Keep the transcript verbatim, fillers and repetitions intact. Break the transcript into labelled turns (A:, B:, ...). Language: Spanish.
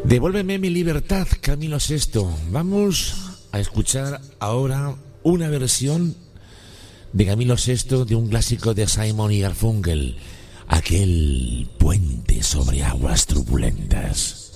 A: Devuélveme mi libertad, Camilo Sesto. Vamos a escuchar ahora una versión de Camilo Sesto de un clásico de Simon y Garfunkel, aquel puente sobre aguas turbulentas.